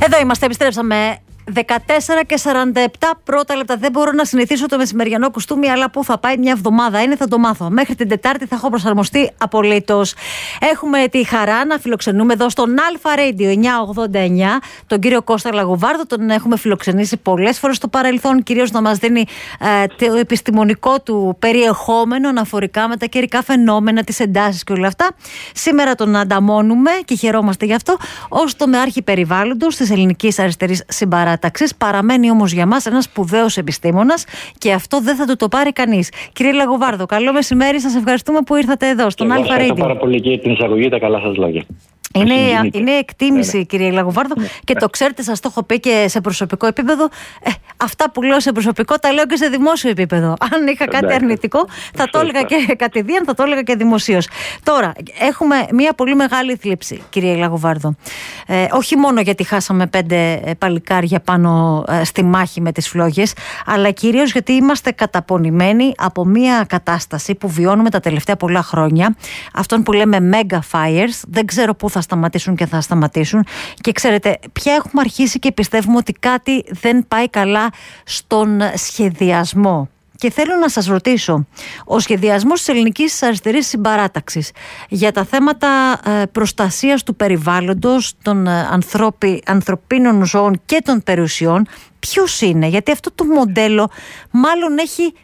Εδώ είμαστε, επιστρέψαμε. 14 και 47 πρώτα λεπτά. Δεν μπορώ να συνηθίσω το μεσημεριανό κουστούμι, αλλά πού θα πάει μια εβδομάδα είναι, θα το μάθω. Μέχρι την Τετάρτη θα έχω προσαρμοστεί απολύτως. Έχουμε τη χαρά να φιλοξενούμε εδώ στον Alpha Radio 989 τον κύριο Κώστα Λαγοβάρδο. Τον έχουμε φιλοξενήσει πολλές φορές στο παρελθόν, κυρίως να μας δίνει το επιστημονικό του περιεχόμενο αναφορικά με τα καιρικά φαινόμενα, τις εντάσεις και όλα αυτά. Σήμερα τον ανταμώνουμε και χαιρόμαστε γι' αυτό ως τομεάρχη περιβάλλοντος της Ελληνικής Αριστερής Συμπαράταξης. Παραμένει όμως για μας ένας σπουδαίος επιστήμονας και αυτό δεν θα του το πάρει κανείς. Κύριε Λαγοβάρδο, καλό μεσημέρι. Σας ευχαριστούμε που ήρθατε εδώ στον Alpha Radio. Ευχαριστώ πάρα πολύ και την εισαγωγή, τα καλά σας λόγια. Είναι εκτίμηση, κύριε Λαγοβάρδο, και το ξέρετε, σας το έχω πει και σε προσωπικό επίπεδο. Αυτά που λέω σε προσωπικό τα λέω και σε δημόσιο επίπεδο. Αν είχα κάτι αρνητικό, θα το έλεγα και κατηδίαν, θα το έλεγα και δημοσίως. Τώρα, έχουμε μια πολύ μεγάλη θλίψη, κύριε Λαγοβάρδο. Όχι μόνο γιατί χάσαμε 5 παλικάρια πάνω στη μάχη με τις φλόγες, αλλά κυρίως γιατί είμαστε καταπονημένοι από μια κατάσταση που βιώνουμε τα τελευταία πολλά χρόνια. Αυτόν που λέμε mega fires. Δεν ξέρω πού θα σταματήσουν και θα σταματήσουν. Και ξέρετε, πια έχουμε αρχίσει και πιστεύουμε ότι κάτι δεν πάει καλά στον σχεδιασμό. Και θέλω να σας ρωτήσω, ο σχεδιασμός της Ελληνικής Αριστερής Συμπαράταξης για τα θέματα προστασίας του περιβάλλοντος, των ανθρωπίνων ζώων και των περιουσιών, ποιος είναι? Γιατί αυτό το μοντέλο μάλλον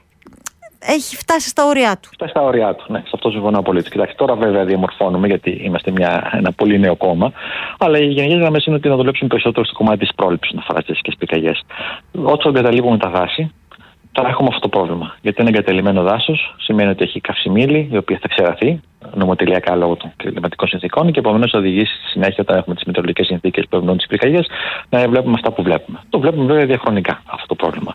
έχει φτάσει στα ωριά του. Φτάσει στα ωριά του, ναι. Σε αυτό συμφωνώ απολύτως. Κοιτάξτε, τώρα βέβαια διαμορφώνουμε, γιατί είμαστε ένα πολύ νέο κόμμα. Αλλά οι γενικές γραμμές είναι ότι να δουλέψουμε περισσότερο στο κομμάτι της πρόληψης να αφορά τις δασικές πυρκαγιές. Όταν εγκαταλείπουμε τα δάση, τώρα έχουμε αυτό το πρόβλημα. Γιατί ένα εγκαταλειμμένο δάσος σημαίνει ότι έχει καυσιμήλη, η οποία θα ξεραθεί νομοτελειακά λόγω των κλιματικών συνθήκων και επομένως θα οδηγήσει στη συνέχεια, όταν έχουμε τις μετεωρολογικές συνθήκες που ευνοούν τις πυρκαγιές, να βλέπουμε αυτά που βλέπουμε. Το βλέπουμε βέβαια διαχρονικά αυτό το πρόβλημα.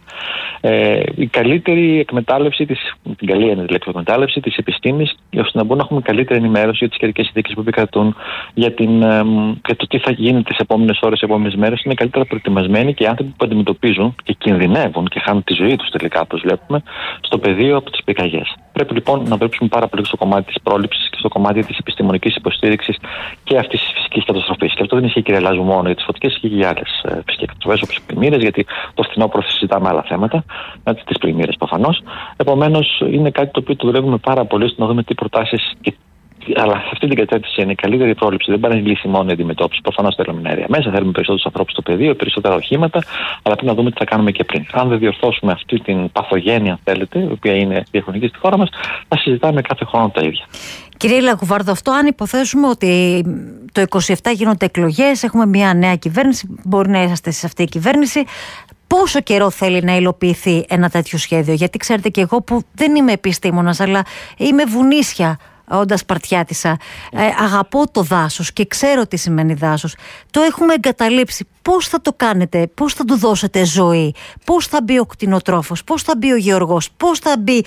Η καλύτερη εκμετάλλευση, την καλή εκμετάλλευση της επιστήμης, ώστε να μπορούμε να έχουμε καλύτερη ενημέρωση για τις καιρικές συνθήκες που επικρατούν, για το τι θα γίνει τις επόμενες ώρες, τις επόμενες μέρες, είναι καλύτερα προετοιμασμένοι και οι άνθρωποι που αντιμετωπίζουν και κινδυνεύουν και χάνουν τη ζωή τους τελικά, όπως βλέπουμε, στο πεδίο από τις πυρκαγιές. Πρέπει λοιπόν να δουλέψουμε πάρα πολύ στο κομμάτι της πρόληψης και στο κομμάτι της επιστημονικής υποστήριξης και αυτής της φυσικής καταστροφής. Και αυτό δεν ισχύει, κύριε Λάζου, μόνο για τις φωτικές, ισχύει και για άλλες φυσικές καταστροφές, όπως οι πλημμύρες, γιατί το φθινόπωρο συζητάμε άλλα θέματα, τις πλημμύρες προφανώς. Επομένως, είναι κάτι το οποίο το δουλεύουμε πάρα πολύ στο να δούμε τι προτάσεις. Αλλά σε αυτή την κατεύθυνση είναι η καλύτερη πρόληψη. Δεν πάει να λύσει μόνο η αντιμετώπιση. Προφανώς θέλουμε αέρια μέσα, θέλουμε περισσότερους ανθρώπους στο πεδίο, περισσότερα οχήματα, αλλά πρέπει να δούμε τι θα κάνουμε και πριν. Αν δεν διορθώσουμε αυτή την παθογένεια, αν θέλετε, η οποία είναι διαχρονική στη χώρα μας, θα συζητάμε κάθε χρόνο τα ίδια. Κύριε Λαγοβάρδο, αυτό αν υποθέσουμε ότι το 27 γίνονται εκλογές, έχουμε μια νέα κυβέρνηση, μπορεί να είσαστε σε αυτή η κυβέρνηση. Πόσο καιρό θέλει να υλοποιηθεί ένα τέτοιο σχέδιο? Γιατί ξέρετε, και εγώ που δεν είμαι επιστήμονας, αλλά είμαι βουνίσια όντας Παρτιάτισσα, αγαπώ το δάσος και ξέρω τι σημαίνει δάσος. Το έχουμε εγκαταλείψει. Πώς θα το κάνετε? Πώς θα του δώσετε ζωή? Πώς θα μπει ο κτηνοτρόφος? Πώς θα μπει ο γεωργός? Πώς θα μπει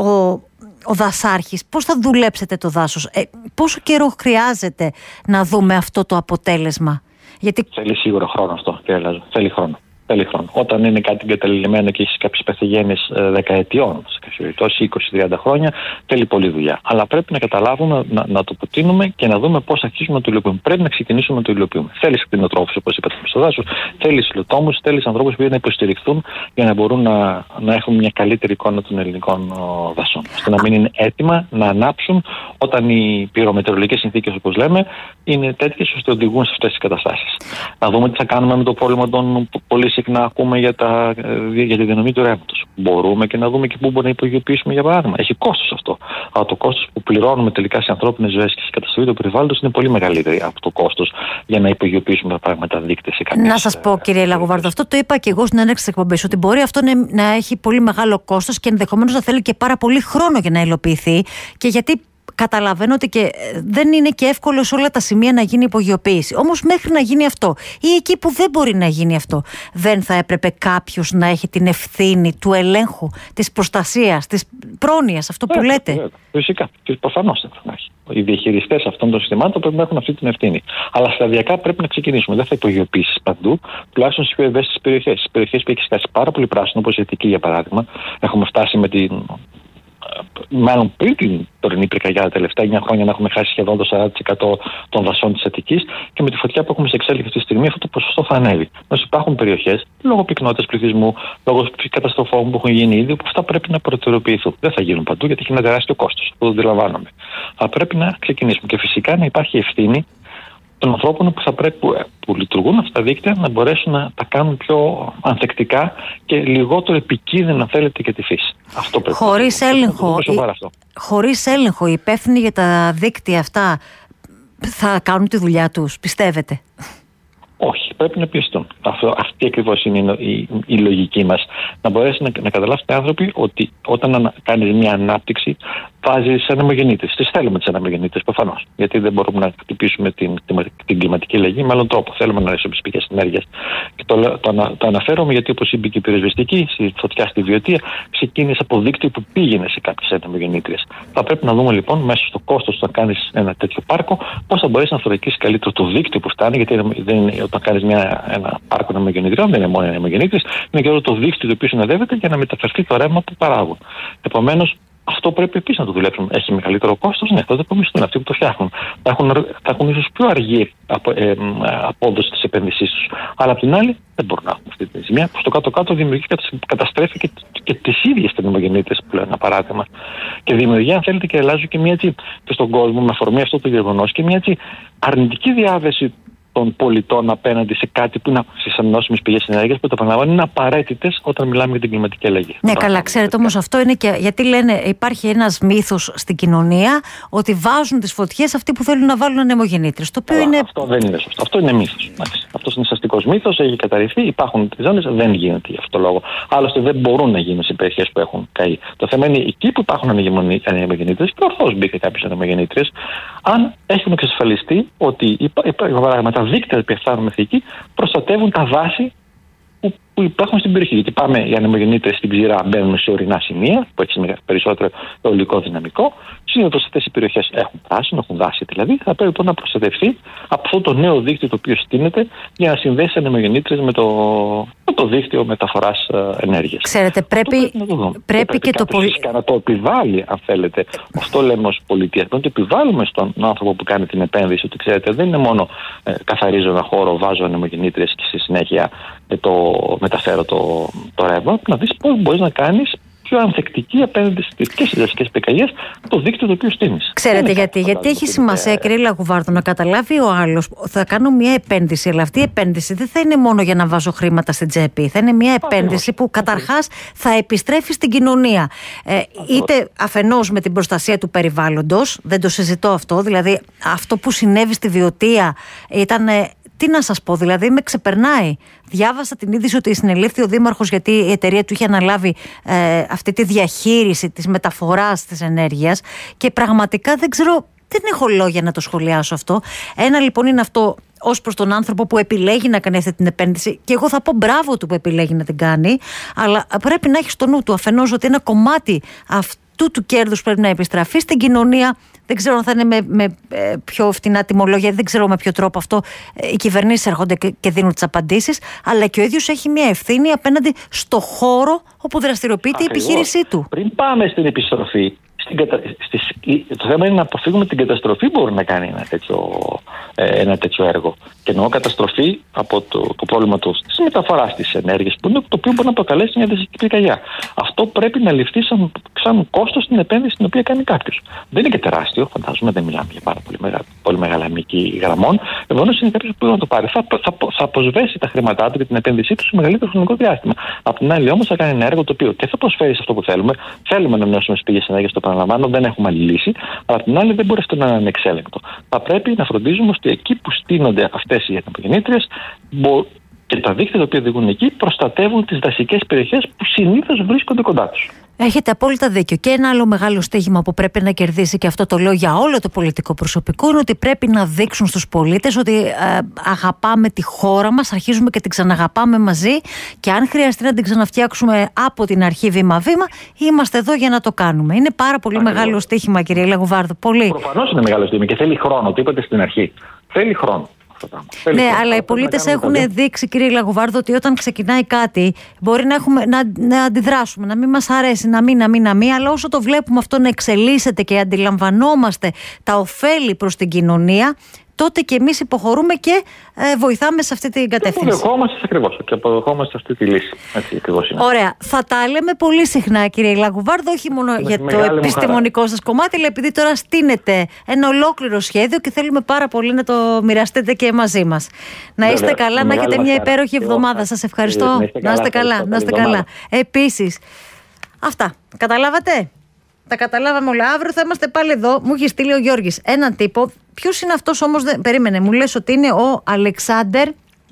ο δασάρχης? Πώς θα δουλέψετε το δάσος? Πόσο καιρό χρειάζεται να δούμε αυτό το αποτέλεσμα? Γιατί... Θέλει σίγουρα χρόνο αυτό, κύριε Λάζο. Θέλει χρόνο. Όταν είναι κάτι εγκαταλειμμένο και έχει κάποιες παθογένειες δεκαετιών, σε κάποιες περιπτώσεις 20-30 χρόνια, θέλει πολλή δουλειά. Αλλά πρέπει να καταλάβουμε, να το προτείνουμε και να δούμε πώς αρχίσουμε να το υλοποιούμε. Πρέπει να ξεκινήσουμε να το υλοποιούμε. Θέλει κτηνοτρόφους, όπως είπατε, στο δάσος, θέλει συλλοτόμους, θέλει ανθρώπους που να υποστηριχθούν για να μπορούν να έχουν μια καλύτερη εικόνα των ελληνικών δασών. Ώστε να μην είναι έτοιμα να ανάψουν όταν οι πυρομετεωρολογικές συνθήκες, όπως λέμε, είναι τέτοιες ώστε οδηγούν σε αυτές τις καταστάσεις. Να δούμε τι θα κάνουμε με το πρόβλημα των πολύ συχνά ακούμε για τη διανομή του ρεύματος. Μπορούμε και να δούμε και πού μπορούμε να υπογειοποιήσουμε, για παράδειγμα. Έχει κόστος αυτό. Αλλά το κόστος που πληρώνουμε τελικά σε ανθρώπινες ζωές και σε καταστροφή του περιβάλλοντος είναι πολύ μεγαλύτερο από το κόστος για να υπογειοποιήσουμε τα πράγματα δείκτες σε κάποιες. Να σας πω, κύριε Λαγοβάρδο, αυτό το είπα και εγώ στην έναρξη της εκπομπής, ότι μπορεί αυτό να έχει πολύ μεγάλο κόστος και ενδεχομένως να θέλει και πάρα πολύ χρόνο για να υλοποιηθεί. Και γιατί καταλαβαίνω ότι και δεν είναι και εύκολο σε όλα τα σημεία να γίνει υπογειοποίηση. Όμως μέχρι να γίνει αυτό ή εκεί που δεν μπορεί να γίνει αυτό, δεν θα έπρεπε κάποιος να έχει την ευθύνη του ελέγχου, της προστασίας, της πρόνοιας, αυτό που λέτε? Φυσικά. Και προφανώς θα πρέπει να έχει. Οι διαχειριστές αυτών των συστημάτων πρέπει να έχουν αυτή την ευθύνη. Αλλά σταδιακά πρέπει να ξεκινήσουμε. Δεν θα υπογειοποιήσεις παντού, τουλάχιστον στις πιο ευαίσθητες περιοχές. Στις περιοχές που έχει σκάσει πάρα πολύ πράσινο, όπως η Αττική για παράδειγμα, έχουμε φτάσει με την μάλλον πριν την τωρινή πυρκαγιά τα τελευταία 9 χρόνια, να έχουμε χάσει σχεδόν το 40% των δασών της Αττικής, και με τη φωτιά που έχουμε σε εξέλιξη αυτή τη στιγμή αυτό το ποσοστό θα ανέβει. Όμως υπάρχουν περιοχές, λόγω πυκνότητας πληθυσμού, λόγω καταστροφών που έχουν γίνει ήδη, που αυτά πρέπει να προτεραιοποιηθούν. Δεν θα γίνουν παντού, γιατί έχει ένα τεράστιο κόστος. Αυτό το αντιλαμβάνομαι. Θα πρέπει να ξεκινήσουμε. Και φυσικά να υπάρχει ευθύνη των ανθρώπων που λειτουργούν αυτά τα δίκτυα, να μπορέσουν να τα κάνουν πιο ανθεκτικά και λιγότερο επικίνδυνα, αν θέλετε, για τη φύση. Αυτό πρέπει. Χωρίς έλεγχο, οι υπεύθυνοι για τα δίκτυα αυτά θα κάνουν τη δουλειά τους, πιστεύετε? Όχι, πρέπει να πιεστούν. Αυτή ακριβώς είναι η λογική μας. Να μπορέσουν να καταλάβουν οι άνθρωποι ότι όταν κάνεις μια ανάπτυξη, βάζεις ανεμογεννήτρες. Τις θέλουμε τις ανεμογεννήτρες, προφανώς. Γιατί δεν μπορούμε να χτυπήσουμε την κλιματική αλλαγή με άλλον τρόπο. Θέλουμε να ρίξουμε τις πηγές ενέργειας. Και το αναφέρομαι γιατί, όπως είπε και η πυροσβεστική, στη φωτιά στη Βιωτία, ξεκίνησε από δίκτυο που πήγαινε σε κάποιες ανεμογεννήτρες. Θα πρέπει να δούμε λοιπόν μέσα στο κόστος να κάνεις ένα τέτοιο πάρκο, πώς θα μπορέσει να θωρακίσεις καλύτερο το δίκτυο που φτάνει. Γιατί όταν κάνεις ένα πάρκο ανεμογεννητριών, δεν είναι μόνο ανεμογεννήτρες, είναι και όλο το δίκτυο το οποίο συνοδεύεται για να μεταφερθεί το ρεύμα που παράγουν. Επομένως, αυτό πρέπει επίσης να το δουλέψουμε. Έχει μεγαλύτερο κόστος, ναι, θα το υπομισθούν αυτοί που το φτιάχνουν. Θα έχουν ίσως πιο αργή απόδοση της επένδυσής τους. Αλλά απ' την άλλη, δεν μπορούν να έχουν αυτή τη ζημιά που στο κάτω-κάτω δημιουργεί και καταστρέφει και τις ίδιες ανεμογεννήτρες, που λέω ένα παράδειγμα. Και δημιουργεί, αν θέλετε, και αλλάζει και μια έτσι, και στον κόσμο, με αφορμή αυτό το γεγονός, και μια έτσι αρνητική διάθεση των πολιτών απέναντι σε κάτι που είναι στις ανανεώσιμες πηγές ενέργειας, που το επαναλαμβάνω είναι απαραίτητες όταν μιλάμε για την κλιματική αλλαγή. Ναι, καλά, ξέρετε όμως αυτό είναι και γιατί λένε υπάρχει ένας μύθος στην κοινωνία ότι βάζουν τις φωτιές αυτοί που θέλουν να βάλουν ανεμογεννήτρες. Το οποίο είναι... Αυτό δεν είναι σωστό. Αυτό είναι μύθος. Αυτό είναι αστικός μύθος, έχει καταρριφθεί, υπάρχουν ζώνες, δεν γίνεται γι' αυτό το λόγο. Άλλωστε δεν μπορούν να γίνουν σε περιοχές που έχουν καεί. Το θέμα είναι εκεί που υπάρχουν ανεμογεννήτρες, και ορθώς μπήκε κάποιες ανεμογεννήτρες, αν έχουν εξασφαλιστεί ότι τα δίκτυα που φτάνουν μέχρι εκεί προστατεύουν τα δάση που υπάρχουν στην περιοχή. Γιατί οι ανεμογεννήτρες στην ξηρά μπαίνουν σε ορεινά σημεία, που έχει περισσότερο αιωλικό δυναμικό. Συνήθως αυτές οι περιοχές έχουν πράσινο, έχουν δάση δηλαδή. Θα πρέπει λοιπόν να προστατευτεί από αυτό το νέο δίκτυο το οποίο στείνεται για να συνδέσει ανεμογεννήτρες με το δίκτυο μεταφοράς ενέργειας. Ξέρετε, πρέπει και το φυσικά να το επιβάλλει, αν θέλετε. Αυτό λέμε ως πολιτεία. Να το επιβάλλουμε στον άνθρωπο που κάνει την επένδυση, ότι ξέρετε, δεν είναι μόνο καθαρίζω ένα χώρο, βάζω ανεμογεννήτρες και στη συνέχεια μεταφέρω το ρεύμα. Να δεις πώς μπορείς να κάνεις πιο ανθεκτική απέναντι στις δασικές πυρκαγιές το δίκτυο το οποίο στείνεις. Ξέρετε γιατί έχει σημασία, κύριε Λαγουβάρδου, να καταλάβει ο άλλος, θα κάνω μια επένδυση, αλλά αυτή η επένδυση δεν θα είναι μόνο για να βάζω χρήματα στην τσέπη. Θα είναι μια επένδυση που καταρχάς θα επιστρέφει στην κοινωνία. Είτε αφενός με την προστασία του περιβάλλοντος, δεν το συζητώ αυτό, δηλαδή αυτό που συνέβη στη Βιωτία ήταν... Τι να σας πω, δηλαδή με ξεπερνάει. Διάβασα την είδηση ότι συνελήφθη ο δήμαρχος γιατί η εταιρεία του είχε αναλάβει αυτή τη διαχείριση της μεταφοράς της ενέργειας και πραγματικά δεν έχω λόγια να το σχολιάσω αυτό. Ένα λοιπόν είναι αυτό ως προς τον άνθρωπο που επιλέγει να κάνει αυτή την επένδυση, και εγώ θα πω μπράβο του που επιλέγει να την κάνει, αλλά πρέπει να έχει στο νου του αφενός ότι ένα κομμάτι αυτού του κέρδους πρέπει να επιστραφεί στην κοινωνία. Δεν ξέρω αν θα είναι με πιο φτηνά τιμολόγια, δεν ξέρω με ποιο τρόπο αυτό. Οι κυβερνήσεις έρχονται και δίνουν τις απαντήσεις, αλλά και ο ίδιος έχει μια ευθύνη απέναντι στο χώρο όπου δραστηριοποιείται η επιχείρησή του. Πριν πάμε στην επιστροφή, το θέμα είναι να αποφύγουμε την καταστροφή που μπορεί να κάνει ένα τέτοιο έργο. Και εννοώ καταστροφή από το πρόβλημα της μεταφοράς της ενέργειας, που είναι το οποίο μπορεί να προκαλέσει μια δασική πυρκαγιά. Αυτό πρέπει να ληφθεί σαν κόστος στην επένδυση την οποία κάνει κάποιος. Δεν είναι και τεράστιο, φαντάζομαι, δεν μιλάμε για πάρα πολύ μεγάλα μήκη γραμμών. Επομένως είναι κάποιος που μπορεί να το πάρει. Θα αποσβέσει τα χρήματά του και την επένδυσή του σε μεγαλύτερο χρονικό διάστημα. Απ' την άλλη όμως θα κάνει ένα έργο το οποίο και θα προσφέρει σε αυτό που θέλουμε. Θέλουμε να μειώσουμε τις πηγές ενέργειας, το παραλαμβάνω, δεν έχουμε άλλη λύση. Αλλά απ' την άλλη δεν μπορεί αυτό να είναι ανεξέλεγκτο. Θα πρέπει να φροντίζουμε ώστε εκεί που στείνονται αυτές οι ανεμογεννήτριες και τα δίκτυα τα οποία οδηγούν εκεί προστατεύουν τις δασικές περιοχές που συνήθως βρίσκονται κοντά τους. Έχετε απόλυτα δίκιο. Και ένα άλλο μεγάλο στίγμα που πρέπει να κερδίσει, και αυτό το λέω για όλο το πολιτικό προσωπικό, είναι ότι πρέπει να δείξουν στους πολίτες ότι αγαπάμε τη χώρα μας, αρχίζουμε και την ξαναγαπάμε μαζί, και αν χρειαστεί να την ξαναφτιάξουμε από την αρχή βήμα-βήμα, είμαστε εδώ για να το κάνουμε. Είναι πάρα πολύ μεγάλο στίχημα, κύριε Λαγουβάρδου. Πολύ. Προφανώς είναι μεγάλο στίχημα και θέλει χρόνο. Το είπατε στην αρχή. Θέλει χρόνο. αυτό το πράγμα. Ναι, αλλά οι πολίτες έχουν δείξει, κύριε Λαγουβάρδο, ότι όταν ξεκινάει κάτι μπορεί να αντιδράσουμε, να μην μας αρέσει, να μην, αλλά όσο το βλέπουμε αυτό να εξελίσσεται και αντιλαμβανόμαστε τα ωφέλη προς την κοινωνία, τότε και εμείς υποχωρούμε και βοηθάμε σε αυτή την κατεύθυνση. Αποδεχόμαστε ακριβώς και αποδεχόμαστε αυτή τη λύση. Έτσι ακριβώς είναι. Ωραία. Θα τα λέμε πολύ συχνά, κύριε Λαγουβάρδο, όχι μόνο για το επιστημονικό σας κομμάτι, αλλά επειδή τώρα στείνετε ένα ολόκληρο σχέδιο και θέλουμε πάρα πολύ να το μοιραστείτε και μαζί μας. Να είστε καλά, να έχετε μια υπέροχη εβδομάδα. Σας ευχαριστώ. Να είστε καλά. Επίσης, αυτά. Καταλάβατε? Τα καταλάβαμε όλα. Αύριο θα είμαστε πάλι εδώ. Μου έχει στείλει ο Γιώργης έναν τύπο. Ποιος είναι αυτός όμως? Περίμενε. Μου λες ότι είναι ο Αλεξάνδερ.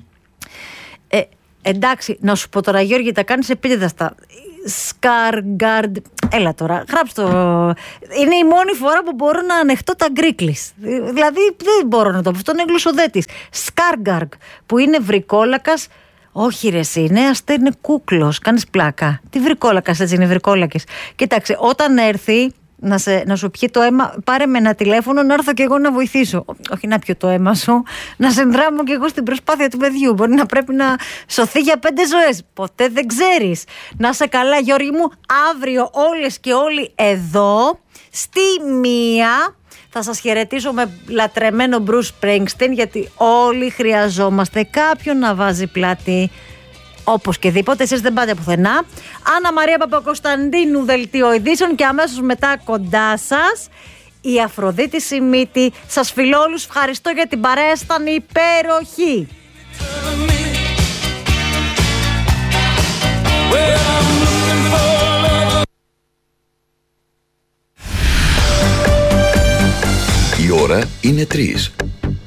Εντάξει, να σου πω τώρα, Γιώργη, τα κάνεις επίτηδα στα. Σκάργκαρντ. Έλα τώρα, γράψτε το. Είναι η μόνη φορά που μπορώ να ανεχτώ τα γκρίκλις. Δηλαδή δεν μπορώ να το πω. Αυτό είναι γλωσσοδέτης. Σκάργκαρντ, που είναι βρικόλακας. Όχι ρε εσύ, ναι, είναι κούκλος, κάνεις πλάκα. Τι βρικόλακας έτσι είναι, βρικόλακες. Κοίταξε, όταν έρθει να σου πιει το αίμα, πάρε με ένα τηλέφωνο να έρθω και εγώ να βοηθήσω. Όχι να πιω το αίμα σου, να συνδράμω και εγώ στην προσπάθεια του παιδιού. Μπορεί να πρέπει να σωθεί για 5 ζωές. Ποτέ δεν ξέρεις. Να είσαι καλά, Γιώργη μου. Αύριο όλες και όλοι εδώ, στη 1. Θα σας χαιρετήσω με λατρεμένο Bruce Springsteen, γιατί όλοι χρειαζόμαστε κάποιον να βάζει πλάτη όπως και δίποτε. Εσείς δεν πάτε πουθενά. Άννα Μαρία Παπακοσταντίνου, δελτίο ειδήσεων, και αμέσως μετά κοντά σας η Αφροδίτη Σιμίτη. Σας φιλώ όλους, ευχαριστώ για την παρέα, ήταν υπέροχη. Η ώρα είναι 3.